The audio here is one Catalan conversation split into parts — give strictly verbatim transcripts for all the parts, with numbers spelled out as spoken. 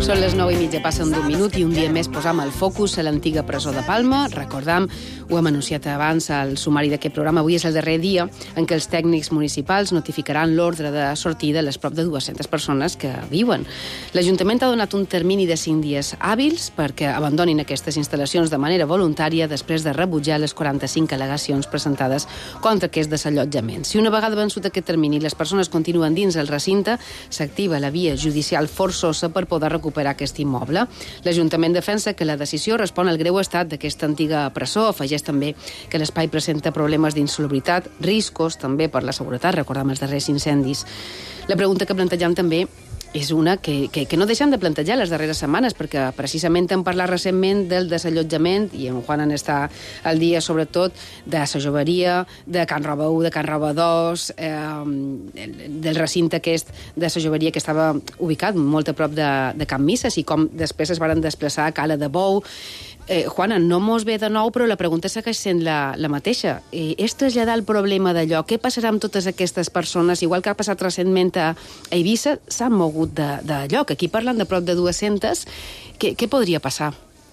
Són les nou i mitja, passen d'un minut i un dia més posam el focus a l'antiga presó de Palma. Recordam, ho hem anunciat abans al sumari d'aquest programa, avui és el darrer dia en què els tècnics municipals notificaran l'ordre de sortida a les prop de dues-centes persones que viuen. L'Ajuntament ha donat un termini de cinc dies hàbils perquè abandonin aquestes instal·lacions de manera voluntària després de rebutjar les quaranta-cinc al·legacions presentades contra aquest desallotjament. Si una vegada vençut aquest termini les persones continuen dins el recinte, s'activa la via judicial forçosa per poder recuperar aquest immoble. L'Ajuntament defensa que la decisió respon al greu estat d'aquesta antiga presó. Afegeix també que l'espai presenta problemes d'insalubritat, riscos també per la seguretat, recordem els darrers incendis. La pregunta que plantejam també és una que, que, que no deixem de plantejar les darreres setmanes, perquè precisament hem parlat recentment del desallotjament, i en Juan en està al dia sobretot, de la joveria, de Can Roba u, de Can Roba dos, eh, del recinte aquest de la joveria que estava ubicat molt a prop de, de Can Misses, i com després es van desplaçar a Cala de Bou. Eh, Juana, no mos ve de nou, però la pregunta segueix sent la, la mateixa. Eh, és traslladar el problema d'allò? Què passarà amb totes aquestes persones? Igual que ha passat recentment a, a Eivissa, s'han mogut de, de lloc. Aquí parlen de prop de dues-centes. Què, què podria passar?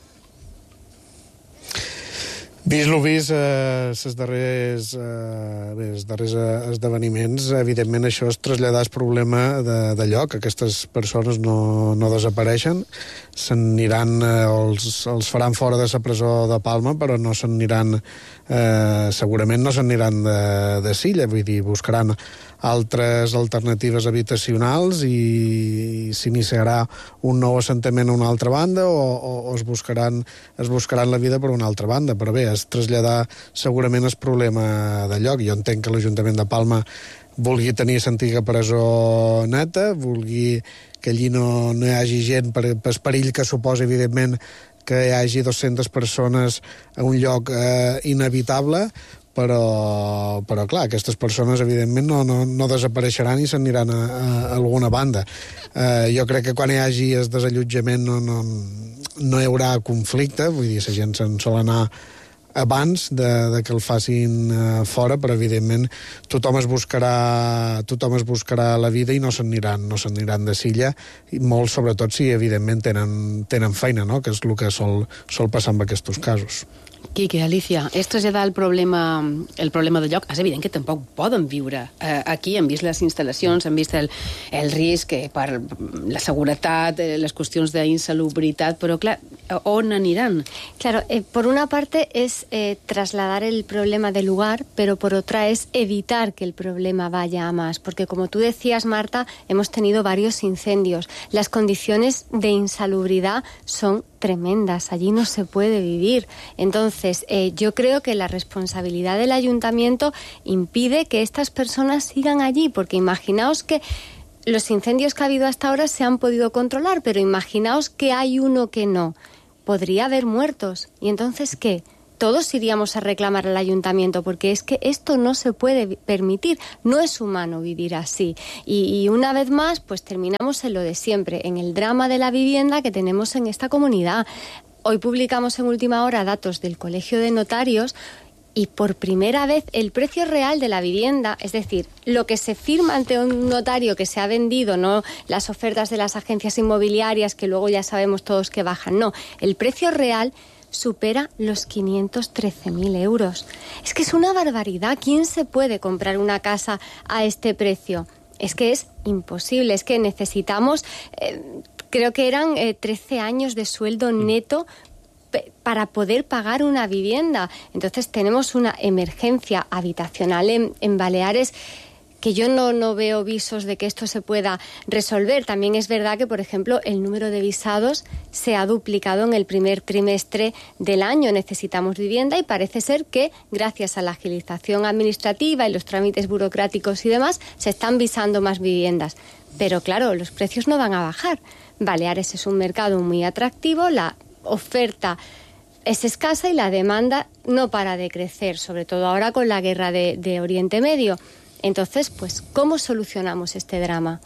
Vist lo vist, eh, els darrers, eh, bé, els darrers esdeveniments, evidentment això és traslladar el problema de, de lloc. Aquestes persones no, no desapareixen, se'n aniran, eh, els, els faran fora de la presó de Palma, però no se'n aniran, eh, segurament no se'n aniran de, de Silla, vull dir, buscaran altres alternatives habitacionals i s'iniciarà un nou assentament a una altra banda o, o, o es, buscaran, es buscaran la vida per una altra banda. Però bé, és traslladar segurament el problema de lloc. Jo entenc que l'Ajuntament de Palma vulgui tenir l'antiga presó neta, vulgui que allí no, no hi hagi gent per, per perill que suposa, evidentment, que hi hagi dues-centes persones a un lloc eh, inevitable, però, però clar, aquestes persones evidentment no, no, no desapareixeran i s'aniran a, a, a alguna banda. Eh, jo crec que quan hi hagi el desallotjament no, no, no hi haurà conflicte, vull dir, la gent se'n sol anar abans de, de que el facin uh, fora, però evidentment tothom es buscarà tothom es buscarà la vida i no se'n aniran, no se'n aniran de Silla, i molt sobretot si evidentment tenen, tenen feina, no? Que és el que sol, sol passar en aquests casos. Quique, Alicia, és traslladar el problema, el problema de lloc. És evident que tampoc poden viure eh, aquí. Hem vist les instal·lacions, hem vist el, el risc eh, per la seguretat, eh, les qüestions d'insalubritat, però clar, on aniran? Claro, eh, por una parte es eh, trasladar el problema del lugar, pero por otra es evitar que el problema vaya a más, porque como tú decías, Marta, hemos tenido varios incendios. Las condiciones de insalubridad son tremendas, allí no se puede vivir. Entonces, eh, yo creo que la responsabilidad del ayuntamiento impide que estas personas sigan allí, porque imaginaos que los incendios que ha habido hasta ahora se han podido controlar, pero imaginaos que hay uno que no. Podría haber muertos. ¿Y entonces qué? Todos iríamos a reclamar al ayuntamiento, porque es que esto no se puede permitir, no es humano vivir así. Y, y una vez más, pues terminamos en lo de siempre, en el drama de la vivienda que tenemos en esta comunidad. Hoy publicamos en última hora datos del Colegio de Notarios y por primera vez el precio real de la vivienda, es decir, lo que se firma ante un notario que se ha vendido, no las ofertas de las agencias inmobiliarias que luego ya sabemos todos que bajan, no, el precio real supera los quinientos trece mil euros. Es que es una barbaridad. ¿Quién se puede comprar una casa a este precio? Es que es imposible. Es que necesitamos, eh, creo que eran eh, trece años de sueldo neto pe- para poder pagar una vivienda. Entonces tenemos una emergencia habitacional en, en Baleares que yo no, no veo visos de que esto se pueda resolver. También es verdad que, por ejemplo, el número de visados se ha duplicado en el primer trimestre del año. Necesitamos vivienda y parece ser que, gracias a la agilización administrativa y los trámites burocráticos y demás, se están visando más viviendas. Pero claro, los precios no van a bajar. Baleares es un mercado muy atractivo, la oferta es escasa y la demanda no para de crecer, sobre todo ahora con la guerra de, de Oriente Medio. Entonces, pues, ¿cómo solucionamos este drama?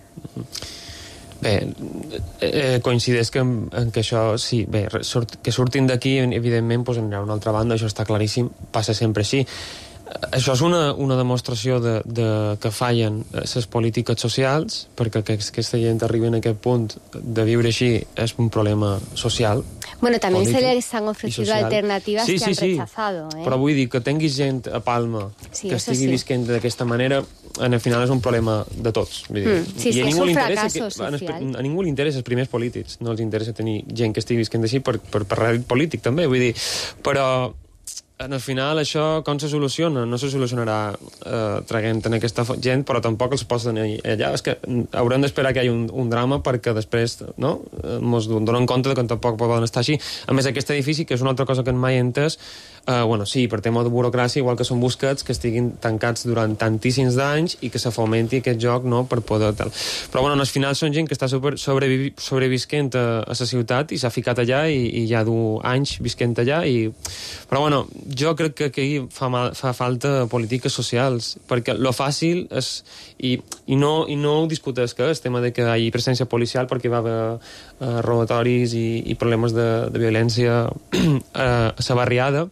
Bé, eh, coincideix que, en que això, sí, bé, surt, que surtin d'aquí, evidentment, doncs anirà a una altra banda, això està claríssim, passa sempre així. això és una, una demostració de, de que fallen les polítiques socials, perquè que aquesta gent arribi a aquest punt de viure així és un problema social. Bueno, también se les han ofrecido alternativas sí, que sí, han sí. rechazado. ¿eh? Però vull dir que tinguis gent a Palma sí, que estigui sí. visquent d'aquesta manera, en el final és un problema de tots. Vull dir. Mm, sí, I sí, a és ningú un li fracasso que, social. A ningú li interessa els primers polítics, no els interessa tenir gent que estigui visquent així per, per, per rèdit polític, també, vull dir. Però en el final això com se soluciona? No se solucionarà eh, traguent en aquesta gent, però tampoc els pots tenir allà. És que haurem d'esperar que hi hagi un, un drama perquè després no, ens donem compte que tampoc poden estar així. A més, aquest edifici, que és una altra cosa que mai he entès, eh, bueno, sí, per tema de burocràcia, igual que són buscats, que estiguin tancats durant tantíssims d'anys i que se fomenti aquest joc no, per poder... Tal. Però bueno, al final són gent que està super, sobrevi, sobrevisquent a, a la ciutat i s'ha ficat allà i, i ja du anys visquent allà. I... Però bueno, jo crec que aquí fa, mal, fa falta polítiques socials, perquè lo fàcil és, i, i, no, i no ho discuteix que el tema de que hi hagi presència policial perquè va haver uh, robatoris i, i problemes de, de violència uh, a la barriada,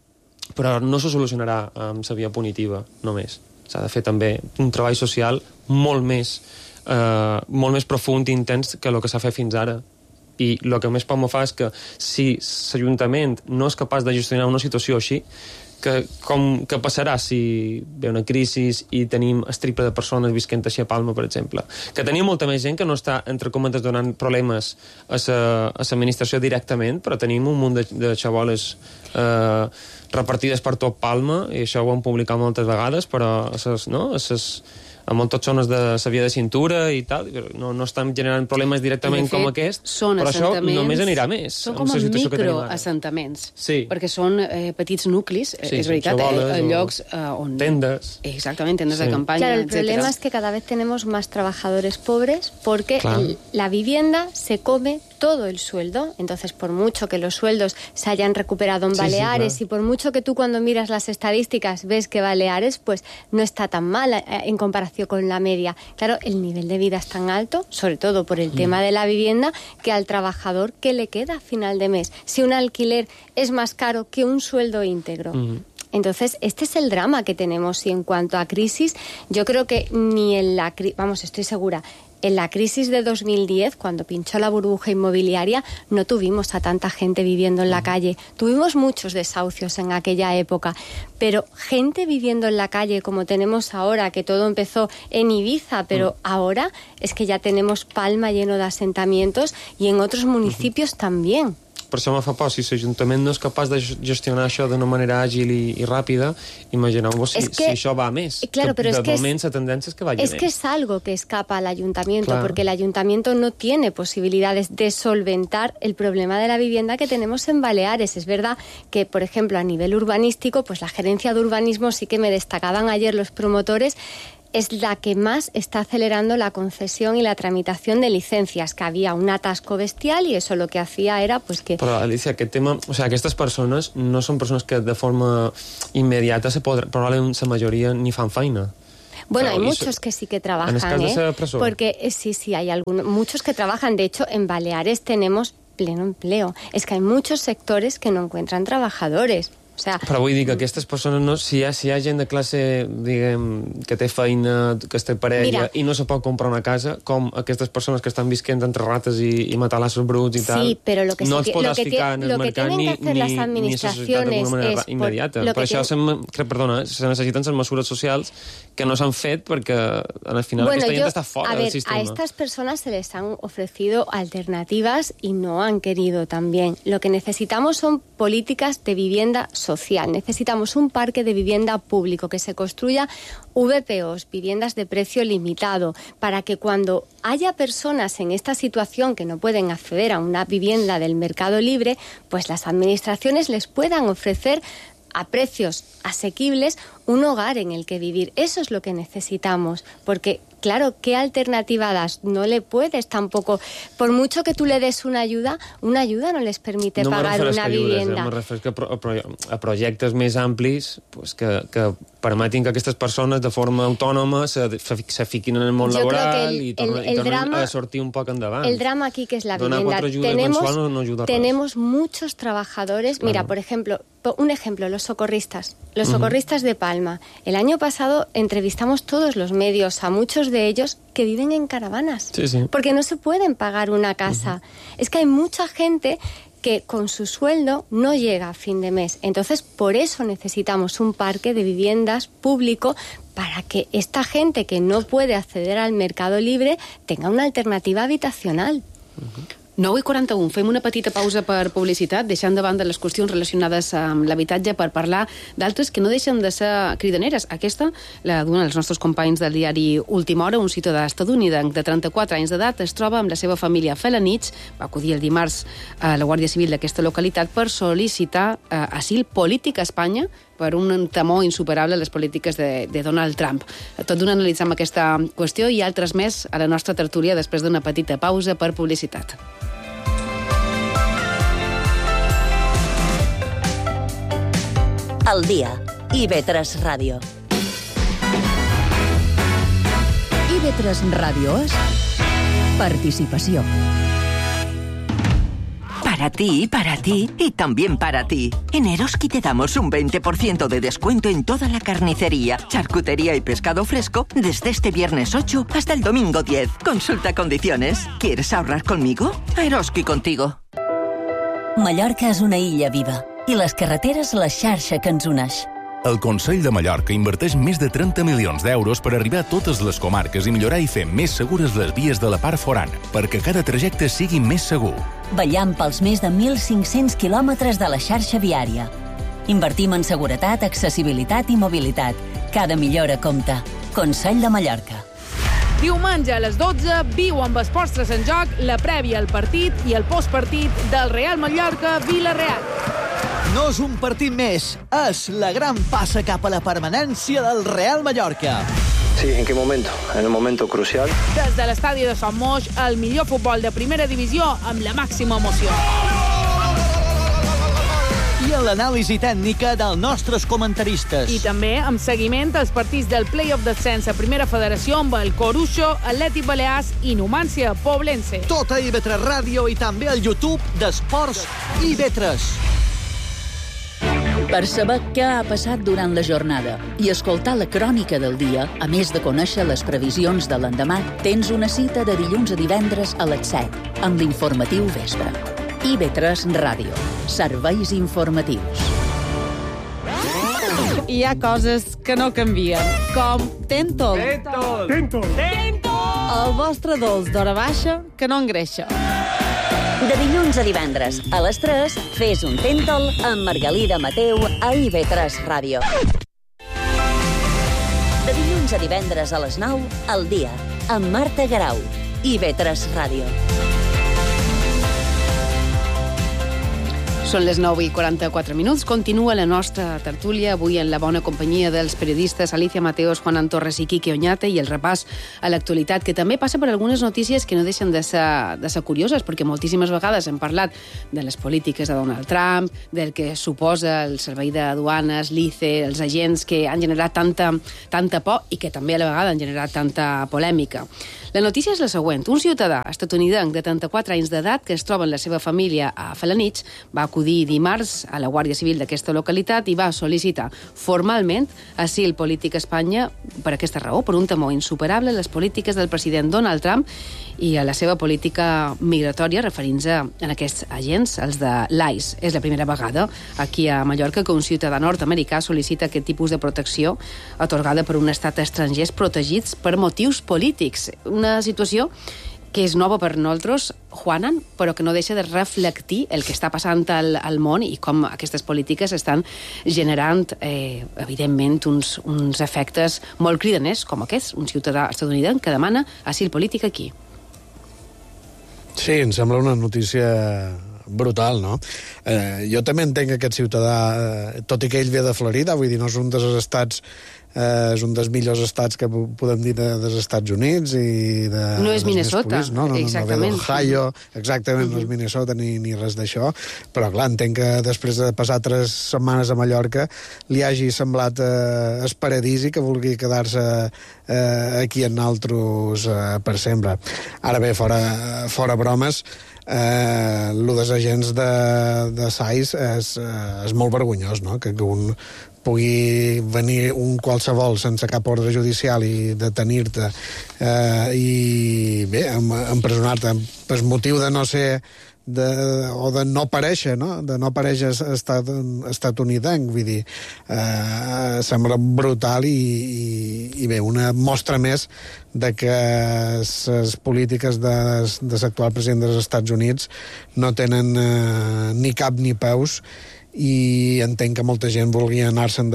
però no se solucionarà amb la via punitiva només. S'ha de fer també un treball social molt més, uh, molt més profund i intens que el que s'ha fet fins ara. I el que més por me fa és que si l'Ajuntament no és capaç de gestionar una situació així, que, com, que passarà si ve una crisi i tenim el triple de persones visquent així a Palma, per exemple? Que tenim molta més gent que no està, entre cometes, donant problemes a l'administració directament, però tenim un munt de, de xavoles eh, repartides per tot Palma, i això ho hem publicat moltes vegades, però a ses, no, a ses, a moltes zones de la via de cintura i tal, no, no estan generant problemes directament fet, com aquest, però això només anirà més. Són com microassentaments, sí. perquè són eh, petits nuclis, sí, és veritat, xavoles, eh, llocs eh, on... Tendes. Exactament, tendes sí. de campaña, Claro, el etcétera. problema es que cada vez tenemos más trabajadores pobres porque el, la vivienda se come todo el sueldo, entonces por mucho que los sueldos se hayan recuperado en sí, Baleares sí, y por mucho que tú cuando miras las estadísticas ves que Baleares pues no está tan mal eh, en comparación con la media. Claro, el nivel de vida es tan alto, sobre todo por el mm. tema de la vivienda, que al trabajador, ¿qué le queda a final de mes? Si un alquiler es más caro que un sueldo íntegro. Mm. Entonces, este es el drama que tenemos. Y en cuanto a crisis, yo creo que ni en la crisis, vamos, estoy segura, en la crisis de dos mil diez, cuando pinchó la burbuja inmobiliaria, no tuvimos a tanta gente viviendo en la calle. Tuvimos muchos desahucios en aquella época, pero gente viviendo en la calle como tenemos ahora, que todo empezó en Ibiza, pero uh-huh. ahora es que ya tenemos Palma lleno de asentamientos y en otros municipios uh-huh. también. Per això me fa por, si l'Ajuntament no és capaç de gestionar això d'una manera àgil i, i ràpida, imagineu-vos si, que, si això va més. Claro, que, pero de es que moment es, la tendència és que vagi es més. Es que es algo que escapa al Ayuntamiento, claro. porque el Ayuntamiento no tiene posibilidades de solventar el problema de la vivienda que tenemos en Baleares. Es verdad que, por ejemplo, a nivel urbanístico, pues la gerencia de urbanismo sí que me destacaban ayer los promotores, es la que más está acelerando la concesión y la tramitación de licencias, que había un atasco bestial y eso lo que hacía era pues que... Però, Alicia, aquest tema... O sea, aquestes persones no són persones que de forma immediata se podrà, probablement la majoria ni fan feina. Bueno, Pero, hay muchos que sí que trabajan, en el ¿eh? Preso. Porque eh, sí, sí, hay algunos, muchos que trabajan. De hecho, en Baleares tenemos pleno empleo. Es que hay muchos sectores que no encuentran trabajadores. O sea, però vull dir que aquestes persones, no, si, hi ha, si hi ha gent de classe, diguem, que té feina, que es té parella, mira, i no se pot comprar una casa, com aquestes persones que estan visquent entre rates i, i matalassos bruts i sí, tal, però lo que no se, els podràs lo que ficar en el mercat ni, ni, ni a la societat d'alguna manera immediata. Per, per això tiene... se, perdona, se necessiten les mesures socials que no s'han fet perquè al final bueno, aquesta yo, gent està fora a ver, del sistema. A estas personas se les han ofrecido alternativas y no han querido también. Lo que necesitamos son políticas de vivienda social. Necesitamos Necesitamos un parque de vivienda público, que se construya V P Os, viviendas de precio limitado, para que cuando haya personas en esta situación que no pueden acceder a una vivienda del mercado libre, pues las administraciones les puedan ofrecer a precios asequibles un hogar en el que vivir. Eso es lo que necesitamos, porque claro, ¿qué alternativa das? No le puedes tampoco, por mucho que tú le des una ayuda, una ayuda no les permite no pagar una vivienda. No me refereix a, pro, a projectes més amplis pues, que, que permetin que aquestes persones de forma autònoma se, se fiquin en el món Yo laboral el, i tornen, el, el i tornen drama, a sortir un poc endavant. El drama aquí que es la Donar vivienda. Tenemos, tenemos, no, no ayuda tenemos muchos trabajadores. Claro. Mira, por ejemplo, un ejemplo, los socorristas. Los socorristas de Palma. El año pasado entrevistamos todos los medios a muchos de ellos que viven en caravanas. Sí, sí. Porque no se pueden pagar una casa. Uh-huh. Es que hay mucha gente que con su sueldo no llega a fin de mes. Entonces, por eso necesitamos un parque de viviendas público para que esta gente que no puede acceder al mercado libre tenga una alternativa habitacional. Uh-huh. nou i quaranta-un, fem una petita pausa per publicitat, deixant de banda les qüestions relacionades amb l'habitatge per parlar d'altres que no deixen de ser cridaneres. Aquesta la duen els nostres companys del diari Última Hora. Un ciutadà estadounidenc de trenta-quatre anys d'edat es troba amb la seva família a Felanitx, va acudir el dimarts a la Guàrdia Civil d'aquesta localitat per sol·licitar eh, asil polític a Espanya per un temor insuperable a les polítiques de, de Donald Trump. Tot d'una analitzam aquesta qüestió i altres més a la nostra tertúlia després d'una petita pausa per publicitat. Al dia, I V tres Ràdio. I V tres Ràdio és participació. Para ti, para ti y también para ti. En Eroski te damos un veinte por ciento de descuento en toda la carnicería, charcutería y pescado fresco desde este viernes ocho hasta el domingo diez. Consulta condiciones. ¿Quieres ahorrar conmigo? Eroski contigo. Mallorca és una illa viva i les carreteres la xarxa que ens uneix. El Consell de Mallorca inverteix més de trenta milions d'euros per arribar a totes les comarques i millorar i fer més segures les vies de la part forana, perquè cada trajecte sigui més segur. Vetllant pels més de mil cinc-cents quilòmetres de la xarxa viària. Invertim en seguretat, accessibilitat i mobilitat. Cada millora compta. Consell de Mallorca. Diumenge a les dotze, viu amb Esports tres en Joc la prèvia al partit i el postpartit del Real Mallorca-Villarreal. No és un partit més, és la gran passa cap a la permanència del Real Mallorca. Sí, ¿en qué momento? En un momento crucial. Des de l'estadi de Sant Moix, el millor futbol de primera divisió amb la màxima emoció. I en l'anàlisi tècnica dels nostres comentaristes. I també amb seguiment als partits del play-off d'ascens a Primera Federació amb el Coruixo, Atlètic Balears i Numància Poblense. Tot a I V tres Ràdio i també al YouTube d'Esports I V tres. Per saber què ha passat durant la jornada i escoltar la crònica del dia, a més de conèixer les previsions de l'endemà, tens una cita de dilluns a divendres a les set, amb l'informatiu Vespre. I V tres Ràdio. Serveis informatius. Hi ha coses que no canvien, com Tentol. Tentol! Tentol! Tentol! El vostre dolç d'hora baixa que no engreixa. De dilluns a divendres, a les tres, fes un Tentol amb Margalida Mateu a I V tres Ràdio. De dilluns a divendres a les nou, al dia, amb Marta Garau, I V tres Ràdio. Són les nou i quaranta-quatre minuts. Continua la nostra tertúlia, avui en la bona companyia dels periodistes Alicia Mateos, Juan Torres i Quique Oñate, i el repàs a l'actualitat, que també passa per algunes notícies que no deixen de ser, de ser curioses, perquè moltíssimes vegades hem parlat de les polítiques de Donald Trump, del que suposa el servei d'aduanes, l'I C E, els agents que han generat tanta, tanta por i que també a la vegada han generat tanta polèmica. La notícia és la següent. Un ciutadà estatunidenc de trenta-quatre anys d'edat que es troba amb la seva família a Felanitx va acudir dimarts a la Guàrdia Civil d'aquesta localitat i va sol·licitar formalment asil polític a Espanya per aquesta raó, per un temor insuperable a les polítiques del president Donald Trump i a la seva política migratòria, referint-se a aquests agents, els de l'I C E. És la primera vegada aquí a Mallorca que un ciutadà nord-americà sol·licita aquest tipus de protecció atorgada per un estat estrangers protegits per motius polítics. Una situació que és nova per nosaltres, Juanan, però que no deixa de reflectir el que està passant al, al món i com aquestes polítiques estan generant, eh, evidentment, uns, uns efectes molt cridaners, com aquest, un ciutadà estadounidenc que demana asil polític aquí. Sí, em sembla una notícia brutal, no? Eh, jo també entenc aquest ciutadà, eh, tot i que ell ve de Florida, vull dir, no és un dels estats Eh, és un dels millors estats que podem dir de, dels Estats Units i de, no és Minnesota, polits, no, no, exactament. No, no ve d'Ohio, exactament, uh-huh. No és Minnesota ni, ni res d'això, però clar, entenc que després de passar tres setmanes a Mallorca li hagi semblat eh, es paradís i que vulgui quedar-se eh, aquí en altres eh, per sempre. Ara bé, fora, fora bromes, eh, el dels agents de, de S A I S és, eh, és molt vergonyós, no? Que, que un pugui venir un qualsevol sense cap ordre judicial i detenir-te eh, i bé, empresonar-te per motiu de no ser de, o de no aparèixer, no? De no aparèixer estat, estatunidenc, vull dir, eh, sembla brutal i, i, i bé, una mostra més de que les polítiques de, de l'actual president dels Estats Units no tenen eh, ni cap ni peus, i entenc que molta gent vulgui anar-se'n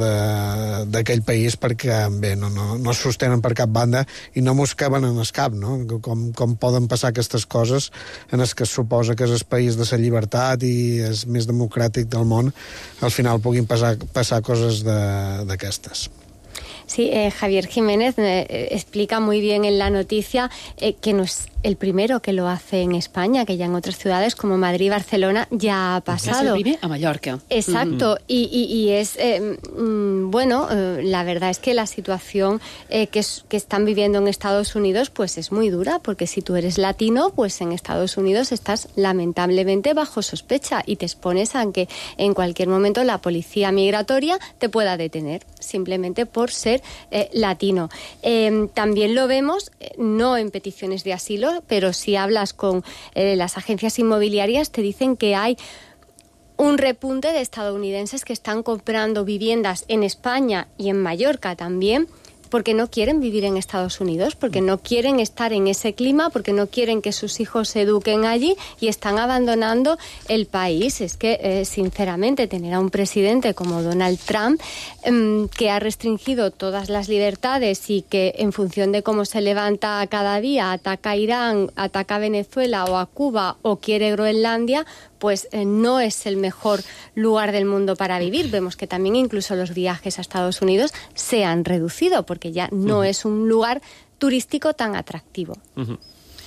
d'aquell país perquè bé, no, no, no es sostenen per cap banda i no mos caben en el cap, no? Com, com poden passar aquestes coses en els que es suposa que és el país de la llibertat i és més democràtic del món, al final puguin passar, passar coses d'aquestes. Sí, eh, Javier Jiménez eh, explica muy bien en la noticia eh, que no es el primero que lo hace en España, que ya en otras ciudades como Madrid y Barcelona ya ha pasado. Ya se vive a Mallorca. Exacto, mm. y, y, y es, eh, mm, bueno, eh, la verdad es que la situación eh, que, es, que están viviendo en Estados Unidos pues es muy dura, porque si tú eres latino, pues en Estados Unidos estás lamentablemente bajo sospecha y te expones a que en cualquier momento la policía migratoria te pueda detener, simplemente por ser eh, latino. Eh, también lo vemos, eh, no en peticiones de asilo, pero si hablas con eh, las agencias inmobiliarias te dicen que hay un repunte de estadounidenses que están comprando viviendas en España y en Mallorca también, porque no quieren vivir en Estados Unidos, porque no quieren estar en ese clima, porque no quieren que sus hijos se eduquen allí y están abandonando el país. Es que, eh, sinceramente, tener a un presidente como Donald Trump, eh, que ha restringido todas las libertades y que, en función de cómo se levanta cada día, ataca a Irán, ataca a Venezuela o a Cuba o quiere Groenlandia, pues eh, no es el mejor lugar del mundo para vivir. Vemos que también incluso los viajes a Estados Unidos se han reducido, porque ya no uh-huh. es un lugar turístico tan atractivo. Uh-huh.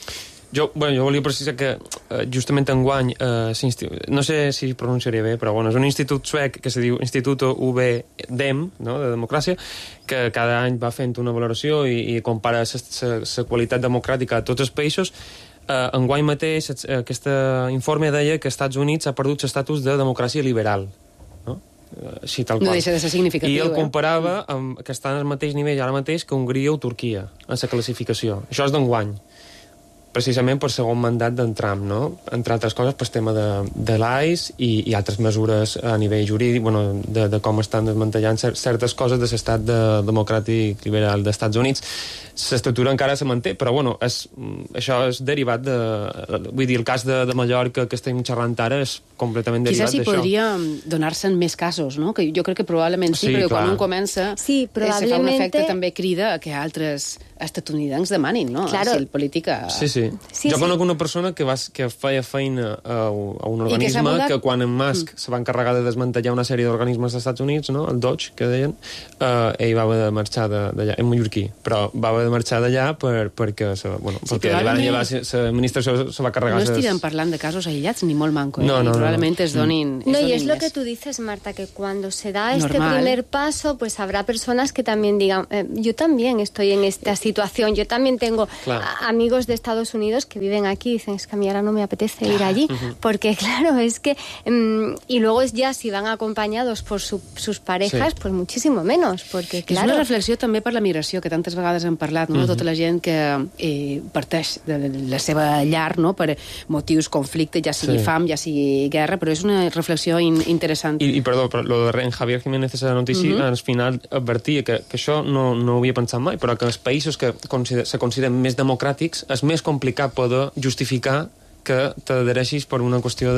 Jo, bueno, jo volia precisar que eh, justament enguany, eh, no sé si pronunciaré bé, però bueno, és un institut suec que se diu Instituto U B D E M, no?, de democràcia, que cada any va fent una valoració i, i compara la qualitat democràtica a tots els països. Uh, enguany mateix aquest informe deia que als Estats Units ha perdut l'estatus de democràcia liberal, no? Uh, així tal qual. No deixa de ser significatiu, I el eh? comparava amb que estan al mateix nivell ara mateix que Hongria o Turquia en la classificació. Això és d'enguany, precisament per segon mandat d'en Trump, no? Entre altres coses, per tema de, de l'A I S i, i altres mesures a nivell jurídic, bueno, de, de com estan desmantellant certes coses de l'estat de democràtic liberal dels Estats Units. L'estructura encara se manté, però bueno, és, això és derivat de... Vull dir, el cas de, de Mallorca que estem xerrant ara és completament derivat d'això. Quizás si podria donar-se'n més casos, no? Que jo crec que probablement sí, sí perquè clar. Quan un comença sí, probablement... se fa un efecte també crida a que altres estatunidencs demanin, no? Claro. Si el polític... A... Sí, sí. sí jo sí. conec una persona que, va, que feia feina a, a un organisme que, mudat... que quan en Musk mm. se va encarregar de desmantellar una sèrie d'organismes dels Estats Units, no? El Dodge, que deien, eh, ell va haver de marxar d'allà, en mallorquí, però va haver de marxar d'allà per, perquè, se, bueno, sí, perquè li van llevar l'administració se va carregar... No estirem ses... parlant de casos aïllats ni molt manco, eh? No, no, probablemente no. es donin... No, es y es donin lo més. que tú dices, Marta, que cuando se da Normal. este primer paso, pues habrá personas que también digan, eh, yo también estoy en esta situación, yo también tengo claro. a, amigos de Estados Unidos que viven aquí y dicen, es que a mí ahora no me apetece ir allí, uh-huh. porque claro, es que... Um, y luego es ya si van acompañados por su, sus parejas, sí. pues muchísimo menos, porque claro... És una reflexió també per la migració, que tantes vegades hem parlat, no? Uh-huh. Tota la gent que eh, parteix de la seva llar, no?, per motius conflicte, ja sigui sí. fam, ja sigui guerra, però és una reflexió in interessant. I, i perdó, però lo de en Javier Jiménez de la notícia, uh-huh. al final advertia que, que això no, no ho havia pensat mai, però que els països que consider, se consideren més democràtics és més complicat poder justificar que t'adhereixis per una qüestió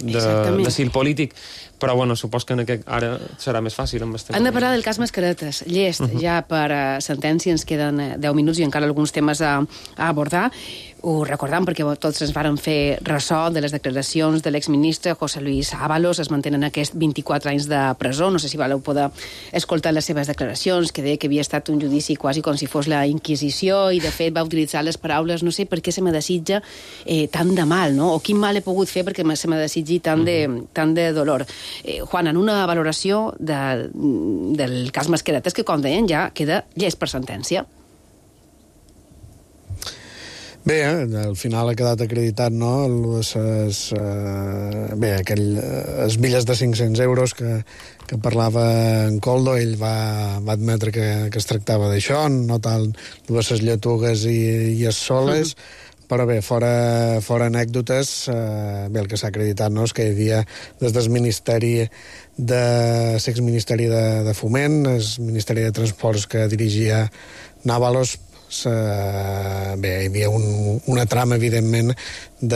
d'asil polític. Però, bueno, supos que en aquest ara serà més fàcil. Amb Hem de parlar del cas Mascaretes. Llest, uh-huh. ja per uh, sentència ens queden uh, deu minuts i encara alguns temes a, a abordar. Ho recordam perquè tots ens varen fer ressò de les declaracions de l'exministre José Luis Ábalos. Es mantenen aquests vint-i-quatre anys de presó. No sé si valeu poder escoltar les seves declaracions, que deia que havia estat un judici quasi com si fos la Inquisició i, de fet, va utilitzar les paraules no sé per què se me desitja eh, tant de mal, no? O quin mal he pogut fer perquè se me desitgi tant de, tant de dolor. Eh, Juan, en una valoració de, del cas Mascaretes, que, com deien, ja queda llest per sentència. Bé, al final ha quedat acreditat, no?, les, les, uh, bé, aquell, les milles de cinc-cents euros que, que parlava en Koldo. Ell va, va admetre que, que es tractava d'això, no tant les lletugues i, i les soles, mm-hmm. Però bé, fora, fora anècdotes, eh, bé, el que s'ha acreditat, no?, és que hi havia des del Ministeri de l'exministeri de, de Foment, el Ministeri de Transports que dirigia Návalos. Uh, bé, hi havia un, una trama, evidentment, de,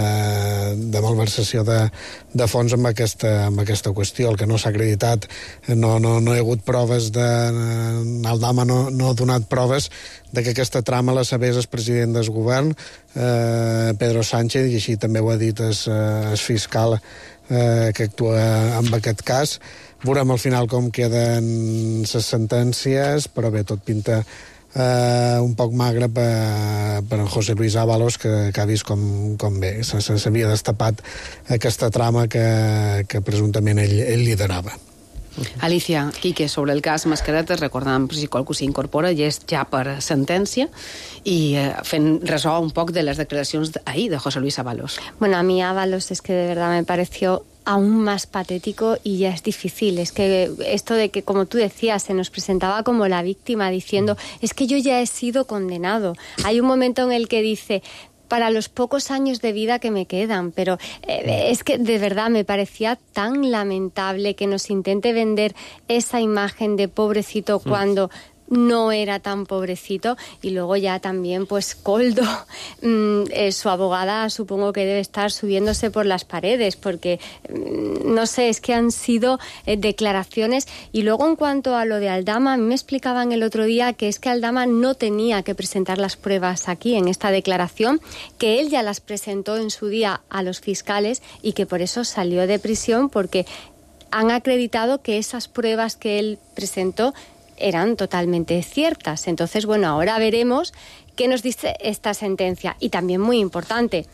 de malversació de, de fons amb aquesta, amb aquesta qüestió. El que no s'ha acreditat, no, no, no hi ha hagut proves de... Aldama no, no ha donat proves de que aquesta trama la sabés el president del govern, eh, Pedro Sánchez, i així també ho ha dit el, el fiscal eh, que actua en aquest cas. Veurem al final com queden les sentències, però bé, tot pinta Uh, un poc magre per, per en José Luis Ábalos, que, que ha vist com, com bé s'havia destapat aquesta trama que, que presumptament ell, ell liderava. Alicia, Quique, sobre el cas Mascaretes, recordam, si qualcú s'incorpora, ja és ja per sentència, i eh, fent ressò un poc de les declaracions d'ahir de José Luis Ábalos. Bueno, a mí Ábalos es que de verdad me pareció aún más patético y ya es difícil. Es que esto de que, como tú decías, se nos presentaba como la víctima diciendo, es que yo ya he sido condenado. Hay un momento en el que dice, para los pocos años de vida que me quedan, pero eh, es que de verdad me parecía tan lamentable que nos intente vender esa imagen de pobrecito cuando no era tan pobrecito. Y luego ya también pues Koldo, mmm, eh, su abogada, supongo que debe estar subiéndose por las paredes, porque mmm, no sé, es que han sido eh, declaraciones. Y luego en cuanto a lo de Aldama, a mí me explicaban el otro día que es que Aldama no tenía que presentar las pruebas aquí en esta declaración, que él ya las presentó en su día a los fiscales y que por eso salió de prisión, porque han acreditado que esas pruebas que él presentó eran totalmente ciertas. Entonces, bueno, ahora veremos qué nos dice esta sentencia. Y también muy importante,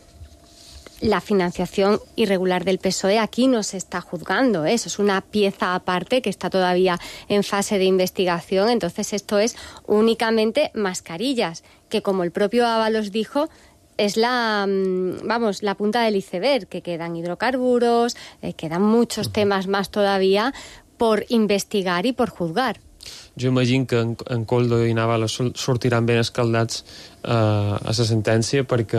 la financiación irregular del P S O E aquí no se está juzgando, ¿eh? Eso es una pieza aparte que está todavía en fase de investigación. Entonces esto es únicamente mascarillas, que como el propio Ábalos dijo, es la, vamos, la punta del iceberg, que quedan hidrocarburos, eh, quedan muchos temas más todavía por investigar y por juzgar. Jo imagino que en, en Koldo i Návalos sortiran ben escaldats eh, a la sentència, perquè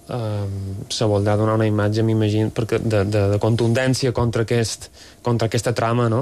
eh, se voldrà donar una imatge, m'imagino, de, de, de contundència contra, aquest, contra aquesta trama, no?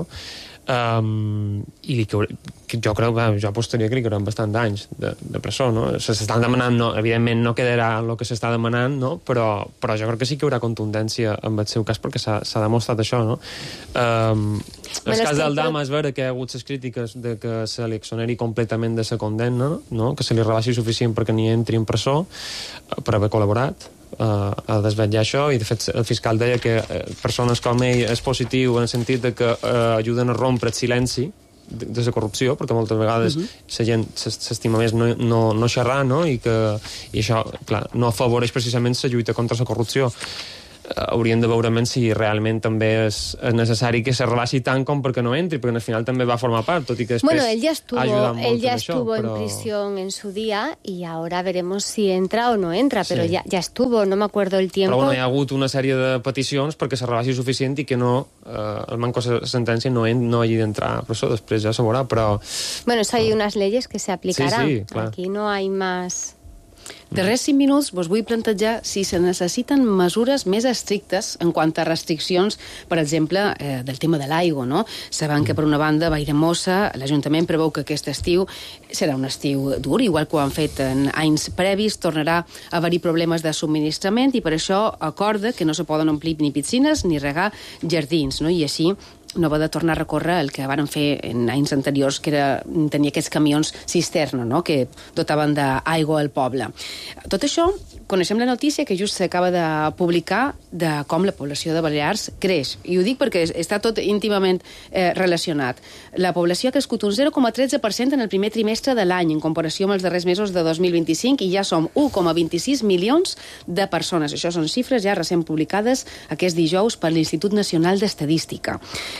Um, i que, que jo crec, bé, jo apostaria que li quedaran bastant d'anys de, de presó, no? S'estan demanant, no, evidentment no quedarà el que s'està demanant, no? Però, però jo crec que sí que hi haurà contundència en el seu cas, perquè s'ha demostrat això, no? Um, el bueno, cas d'Aldama és vera que hi ha hagut les crítiques de que se li exoneri completament de la condemna, no? Que se li rebaixi suficient perquè ni entri en presó per haver col·laborat Uh, a desvetllar això, i de fet el fiscal deia que uh, persones com ell és positiu en el sentit de que uh, ajuden a rompre el silenci de, de la corrupció, perquè moltes vegades la uh-huh. gent s'estima més no, no, no xerrar, no? I que i això, clar, no afavoreix precisament la lluita contra la corrupció. Uh, hauríem de veure si realment també és, és necessari que se rebaixi tant com perquè no entri, perquè al final també va formar part, tot i que després bueno, él ya estuvo, ha ajudat molt él ya en això. estuvo Però... en prisión en su día y ahora veremos si entra o no entra, pero sí. ya, ya estuvo, no me acuerdo el tiempo. Però bueno, hi ha hagut una sèrie de peticions perquè se rebaixi suficient i que no, eh, el manco de sentència no, en, no hagi d'entrar a presó, després ja se veurà, però... Bueno, eso hay unas leyes que se aplicarán. Sí, sí, clar. Aquí no hay más... Darrers cinc minuts vos vull plantejar si se necessiten mesures més estrictes en quant a restriccions, per exemple, eh, del tema de l'aigua, no? Sabem que, per una banda, Valldemossa, l'Ajuntament preveu que aquest estiu serà un estiu dur, igual que ho han fet en anys previs, tornarà a haver-hi problemes de subministrament i per això acorda que no se poden omplir ni piscines ni regar jardins, no? I així no va de tornar a recórrer el que van fer en anys anteriors, que era tenir aquests camions cisterna, no?, que dotaven d'aigua al poble. Tot això, coneixem la notícia que just s'acaba de publicar de com la població de Balears creix. I ho dic perquè està tot íntimament eh, relacionat. La població ha crescut un zero coma tretze per cent en el primer trimestre de l'any, en comparació amb els darrers mesos de dos mil vint-i-cinc, i ja som un coma vint-i-sis milions de persones. Això són xifres ja recent publicades aquest dijous per l'Institut Nacional d'Estadística.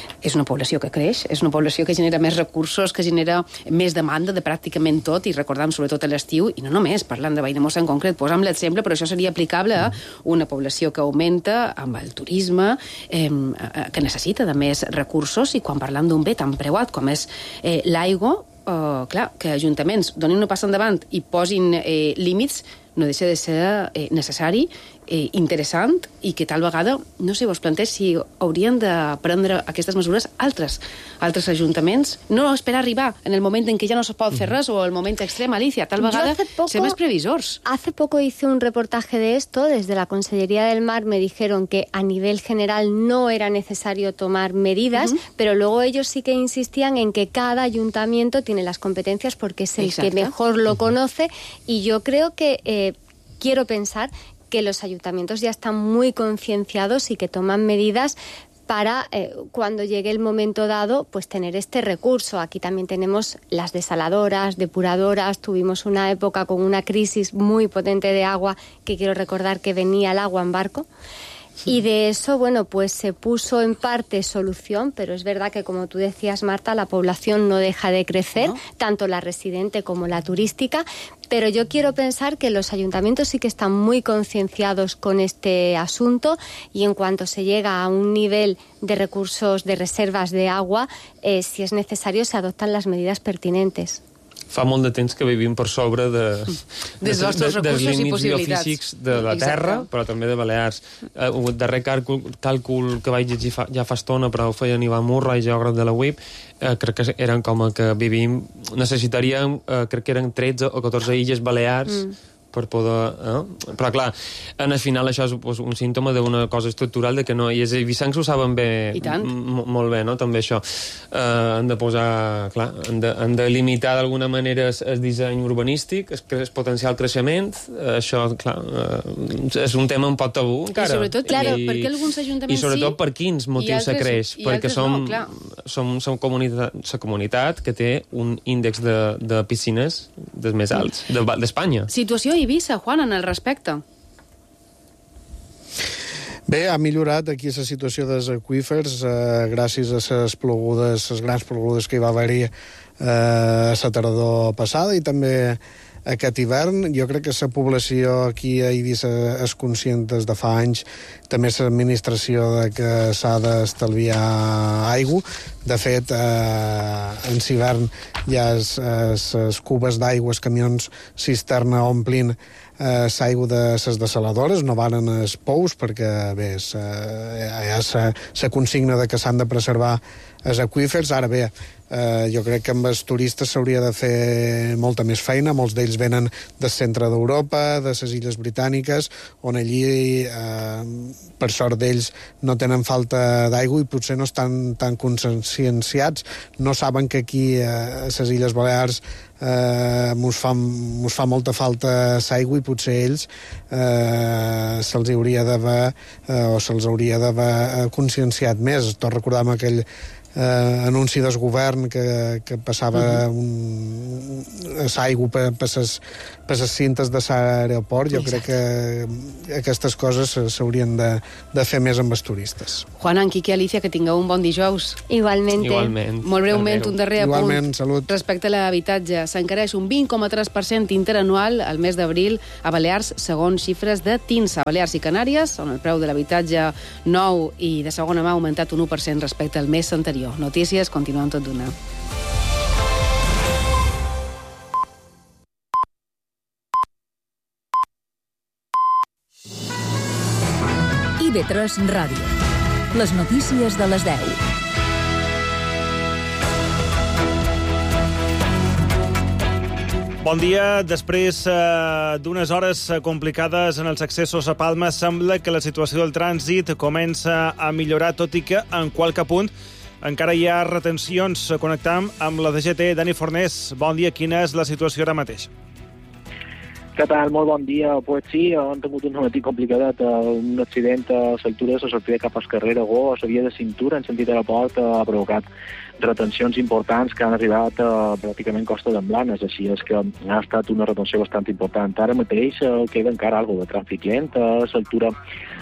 és una població que creix, és una població que genera més recursos, que genera més demanda de pràcticament tot, i recordam sobretot a l'estiu, i no només, parlant de Valldemossa en concret, posam l'exemple, però això seria aplicable a una població que augmenta amb el turisme, eh, que necessita de més recursos, i quan parlam d'un bé tan preuat com és eh, l'aigua, eh, clar, que ajuntaments donin una passa endavant i posin eh, límits, no deixa de ser eh, necessari, eh, interessant, i que tal vegada, no sé, vos planteig si haurien de prendre aquestes mesures altres, altres ajuntaments, no esperar arribar en el moment en què ja no se pot fer res, o el moment extrem, Alicia, tal vegada poco, ser más previsors. Hace poco hice un reportaje de esto, desde la Consellería del Mar me dijeron que a nivel general no era necesario tomar medidas, uh-huh. pero luego ellos sí que insistían en que cada ayuntamiento tiene las competencias porque es el Exacto. que mejor lo conoce, y yo creo que eh, quiero pensar que los ayuntamientos ya están muy concienciados y que toman medidas para, eh, cuando llegue el momento dado, pues tener este recurso. Aquí también tenemos las desaladoras, depuradoras. Tuvimos una época con una crisis muy potente de agua, que quiero recordar que venía el agua en barco. Y de eso, bueno, pues se puso en parte solución, pero es verdad que, como tú decías, Marta, la población no deja de crecer, ¿no? Tanto la residente como la turística, pero yo quiero pensar que los ayuntamientos sí que están muy concienciados con este asunto, y en cuanto se llega a un nivel de recursos, de reservas de agua, eh, si es necesario, se adoptan las medidas pertinentes. Fa molt de temps que vivim per sobre de, de, dels nostres de, de, recursos dels i límits possibilitats biofísics de la Terra, Exacte. Però també de Balears. Uh, el darrer càlcul, càlcul que vaig llegir fa, ja fa estona, però ho feia Ivan Murray, geògraf de la U I P, uh, crec que eren com que vivim, necessitaríem, uh, crec que eren tretze o catorze illes Balears, mm. per poder... Eh? Però, clar, en el final això és pues, un símptoma d'una cosa estructural de que no... I els eivissencs ho saben bé, molt bé, no?, també això. Eh, han de posar... Clar, han de, han de limitar d'alguna manera el, el disseny urbanístic, el, el potencial creixement. Eh, això, clar, eh, és un tema un poc tabú, encara. I sobretot, clar, I, perquè alguns ajuntaments I sobretot sí, per quins motius se creix. Perquè som, no, som, som comunitat, la comunitat que té un índex de, de piscines dels més alts d'Espanya. Situació a Eivissa, Juan, en el respecte. Bé, ha millorat aquí la situació dels aqüífers eh, gràcies a les plogudes, les grans plogudes que hi va haver-hi eh, la tardor passada, i també aquest hivern. Jo crec que la població aquí a Eivissa és conscient des de fa anys, també l'administració, de que s'ha d'estalviar aigua. De fet, eh, en l'hivern hi ha les cubes d'aigua, els camions cisterna omplint eh, l'aigua de les desaladores, no valen els pous, perquè bé, hi ha la consigna de que s'han de preservar els aqüífers. Ara bé, eh, jo crec que amb els turistes s'hauria de fer molta més feina. Molts d'ells venen del centre d'Europa, de les Illes Britàniques, on allí, eh, per sort d'ells, no tenen falta d'aigua i potser no estan tan conscienciats, no saben que aquí a les Illes Balears eh, mos, fa, mos fa molta falta l'aigua, i potser ells eh, se'ls hauria d'haver eh, o se'ls hauria d'haver conscienciat més. Tot recordam aquell eh, anunci del govern que, que passava un, l'aigua per, per, ses, per les cintes de l'aeroport. Jo crec que aquestes coses s'haurien de, de fer més amb els turistes. Juan, en Quique, Alicia, que tingueu un bon dijous. Igualment. Igualment. Molt breument, un darrer apunt. Igualment, salut. Respecte a l'habitatge, s'encareix un vint coma tres per cent interanual al mes d'abril a Balears, segons xifres de TINSA. Balears i Canàries, on el preu de l'habitatge nou i de segona mà ha augmentat un u per cent respecte al mes anterior. Notícies, continuem tot d'una. I ve tres Ràdio. Les notícies de les deu. Bon dia. Després eh, d'unes hores complicades en els accessos a Palma, sembla que la situació del trànsit comença a millorar, tot i que en qualque punt encara hi ha retencions. Connectam amb la D G T. Dani Fornés, bon dia. Quina és la situació ara mateix? Què tal? Molt bon dia. Pues sí, han tingut un matí complicadet. Un accident a l'altura de la sortida cap al carrer Aragó, a la via de cintura, en sentit aeroport, ha provocat retencions importants que han arribat a pràcticament Costa d'en Blanes, així és que ha estat una retenció bastant important. Ara mateix eh, queda encara alguna de trànsit lent a l'altura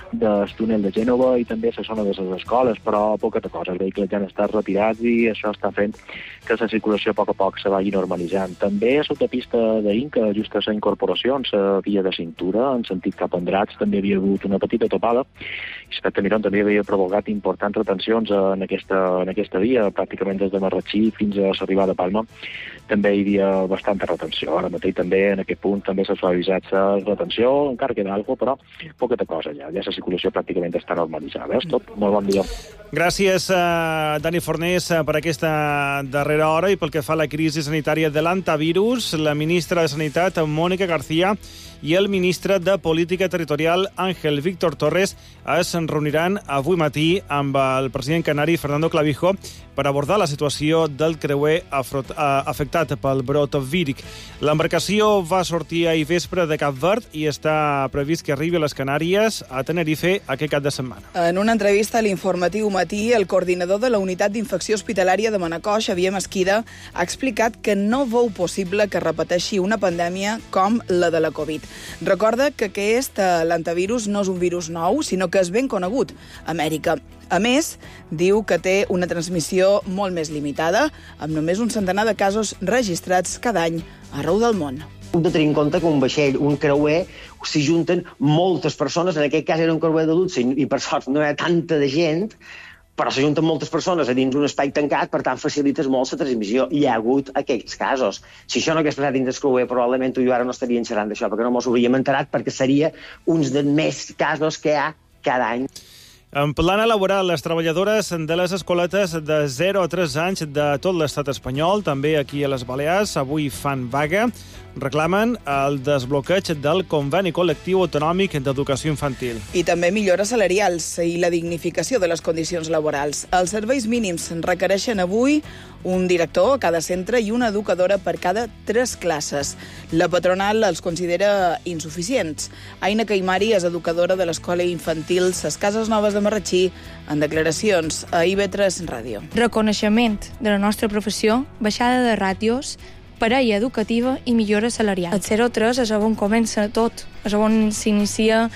del túnel de Gènova i també la zona de les escoles, però poqueta cosa. Els vehicles ja han estat retirats i això està fent que la circulació a poc a poc se vagi normalitzant. També a l'autopista d'Inca, just a la incorporació, en la via de cintura, en sentit cap a Andratx, també havia hagut una petita topada, i respecte a Mirón també havia provocat importants retencions en aquesta, en aquesta via, pràcticament des de Marratxí fins a l'arribada a Palma. També hi havia bastanta retenció. Ara mateix també en aquest punt també s'ha suavitzat la retenció, encara queda alguna cosa, però poqueta cosa ja. Ja la circulació pràcticament està normalitzada. És tot. Molt bon dia. Gràcies, uh, Dani Fornés, uh, per aquesta darrera hora i pel que fa a la crisi sanitària de l'antivirus. La ministra de Sanitat, Mònica García, i el ministre de Política Territorial, Ángel Víctor Torres, es reuniran avui matí amb el president canari, Fernando Clavijo, per abordar la situació del creuer afectat pel brot víric. L'embarcació va sortir ahir vespre de Cap Verd i està previst que arribi a les Canàries, a Tenerife, aquest cap de setmana. En una entrevista a l'Informatiu Matí, el coordinador de la Unitat d'Infecció Hospitalària de Manacor, Xavier Mesquida, ha explicat que no veu possible que repeteixi una pandèmia com la de la Covid. Recorda que aquest, l'antivirus, no és un virus nou, sinó que és ben conegut a Amèrica. A més, diu que té una transmissió molt més limitada, amb només un centenar de casos registrats cada any arreu del món. Hem de tenir en compte que un vaixell, un creuer, s'hi junten moltes persones, en aquest cas era un creuer d'adults i per sort no hi ha tanta de gent, però s'ajunten moltes persones a dins un espai tancat, per tant facilites molt la transmissió. Hi ha hagut aquests casos. Si això no hagués passat dins del creuer, probablement tu i jo ara no estaríem xerrant d'això, perquè no mos hauríem enterat, perquè seria uns dels més casos que hi ha cada any. En plana laboral, les treballadores de les escoletes de zero a tres anys de tot l'estat espanyol, també aquí a les Balears, avui fan vaga, reclamen el desbloqueig del conveni col·lectiu autonòmic d'educació infantil. I també millores salarials i la dignificació de les condicions laborals. Els serveis mínims requereixen avui un director a cada centre i una educadora per cada tres classes. La patronal els considera insuficients. Aina Caimari és educadora de l'escola infantil Ses Cases Noves de Marratxí, en declaracions a I V tres Ràdio. Reconeixement de la nostra professió, baixada de ràtios, parella educativa i millora salarial. El zero tres és on comença tot, és on s'inicia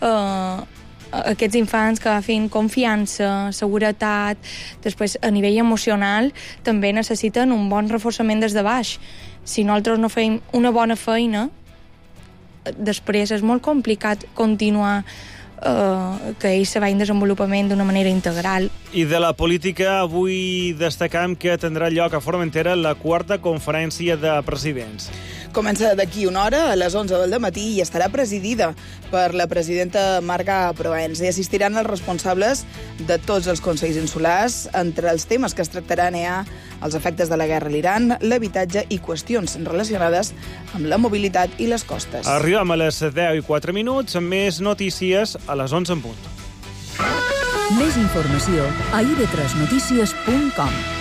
eh, aquests infants que agafin confiança, seguretat. Després, a nivell emocional, també necessiten un bon reforçament des de baix. Si nosaltres no fem una bona feina, després és molt complicat continuar Uh, que ells se va en desenvolupament d'una manera integral. I de la política, avui destacam que tindrà lloc a Formentera la quarta conferència de presidents. Comença d'aquí una hora, a les onze del dematí, i estarà presidida per la presidenta Marga Proens. Hi assistiran els responsables de tots els consells insulars. Entre els temes que es tractaran hi ha els efectes de la guerra a l'Iran, l'habitatge i qüestions relacionades amb la mobilitat i les costes. Arribem a les deu i quatre minuts, amb més notícies a les onze en punt. Més informació a i ve tres notícies punt com.